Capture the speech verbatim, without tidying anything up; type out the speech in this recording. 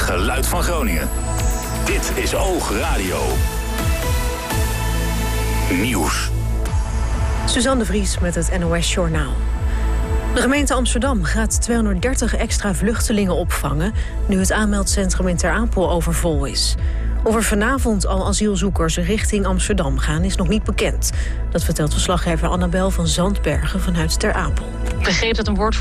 geluid van Groningen. Dit is Oog Radio. Nieuws. Suzanne de Vries met het N O S Journaal. De gemeente Amsterdam gaat tweehonderddertig extra vluchtelingen opvangen, nu het aanmeldcentrum in Ter Apel overvol is. Of er vanavond al asielzoekers richting Amsterdam gaan, is nog niet bekend. Dat vertelt verslaggever Annabel van Zandbergen vanuit Ter Apel. Ik begreep dat een woord